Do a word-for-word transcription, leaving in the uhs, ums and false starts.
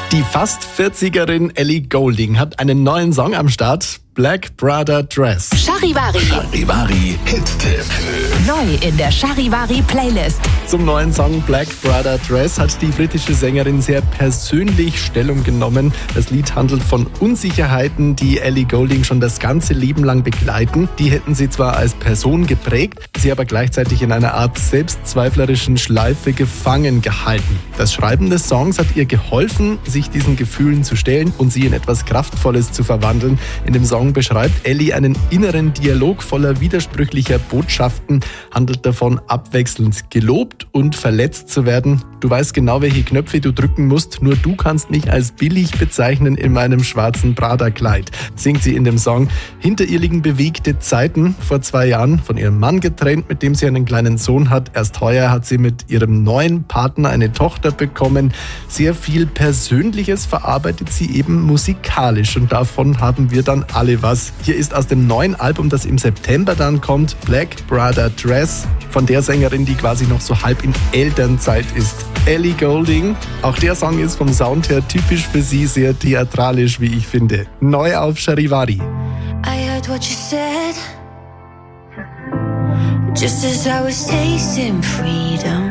Die fast vierzigerin Ellie Goulding hat einen neuen Song am Start. Black Brother Dress. Charivari. Charivari Hit-Tipp. Neu in der Charivari Playlist. Zum neuen Song Black Brother Dress hat die britische Sängerin sehr persönlich Stellung genommen. Das Lied handelt von Unsicherheiten, die Ellie Goulding schon das ganze Leben lang begleiten. Die hätten sie zwar als Person geprägt, sie aber gleichzeitig in einer Art selbstzweiflerischen Schleife gefangen gehalten. Das Schreiben des Songs hat ihr geholfen, sich diesen Gefühlen zu stellen und sie in etwas Kraftvolles zu verwandeln. In dem Song beschreibt Ellie einen inneren Dialog voller widersprüchlicher Botschaften, handelt davon, abwechselnd gelobt und verletzt zu werden. Du weißt genau, welche Knöpfe du drücken musst, nur du kannst mich als billig bezeichnen in meinem schwarzen Prada-Kleid, singt sie in dem Song. Hinter ihr liegen bewegte Zeiten. Vor zwei Jahren von ihrem Mann getrennt, mit dem sie einen kleinen Sohn hat. Erst heuer hat sie mit ihrem neuen Partner eine Tochter bekommen. Sehr viel Persönliches verarbeitet sie eben musikalisch und davon haben wir dann alle was. Hier ist aus dem neuen Album, das im September dann kommt, Black Brother Dress, von der Sängerin, die quasi noch so halb in Elternzeit ist. Ellie Goulding. Auch der Song ist vom Sound her typisch für sie, sehr theatralisch, wie ich finde. Neu auf Charivari. I heard what you said, just as I was tasting freedom.